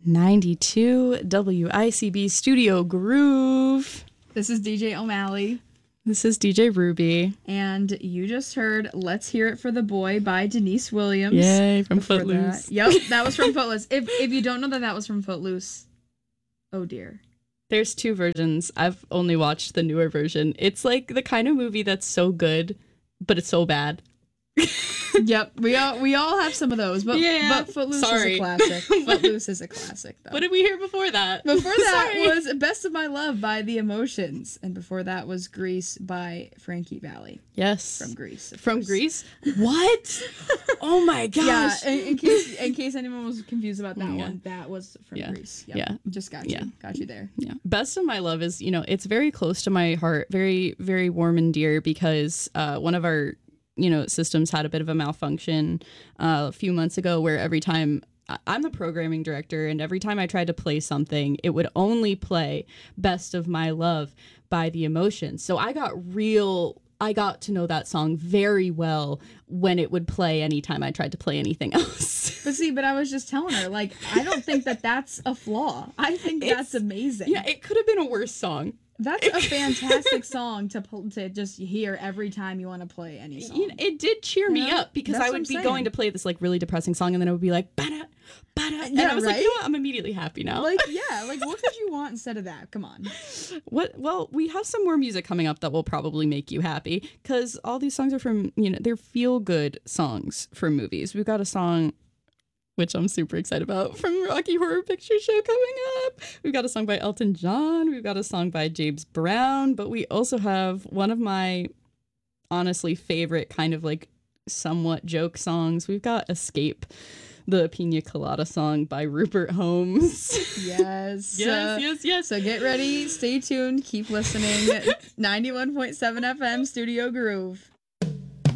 92 WICB Studio Groove. This is DJ O'Malley. This is DJ Ruby. And you just heard Let's Hear It for the Boy by Denise Williams. Yay, from Footloose. Yep, that was from Footloose. If you don't know that was from Footloose, oh dear. There's two versions. I've only watched the newer version. It's like the kind of movie that's so good, but it's so bad. Yep, we all have some of those, but Footloose is a classic. Footloose is a classic, though. What did we hear before that? Before that was Best of My Love by The Emotions, and before that was Grease by Frankie Valli. Yes, from Grease. From Grease? What? Oh my gosh! Yeah, in case anyone was confused about that one, that was from Grease. Yep. Yeah, just got you there. Yeah, Best of My Love is it's very close to my heart, very very warm and dear because one of our systems had a bit of a malfunction a few months ago where every time I'm the programming director and every time I tried to play something, it would only play Best of My Love by The Emotions. So I got to know that song very well when it would play anytime I tried to play anything else. But I was just telling her, I don't think that's a flaw. I think that's amazing. Yeah, it could have been a worse song. That's a fantastic song to just hear every time you want to play any song. It did cheer me up because I would be going to play this really depressing song and then it would be like, bada, bada. And I was like, I'm immediately happy now. What could you want instead of that? Come on. Well, we have some more music coming up that will probably make you happy because all these songs are from, they're feel-good songs from movies. We've got a song which I'm super excited about, from Rocky Horror Picture Show coming up. We've got a song by Elton John. We've got a song by James Brown. But we also have one of my honestly favorite kind of somewhat joke songs. We've got Escape, the Pina Colada song by Rupert Holmes. Yes. yes. So get ready. Stay tuned. Keep listening. 91.7 FM Studio Groove.